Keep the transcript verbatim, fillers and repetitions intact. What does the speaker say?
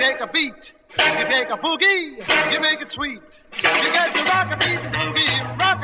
take a beat, you take a boogie, you make it sweet. You get to rock a beat, boogie, rock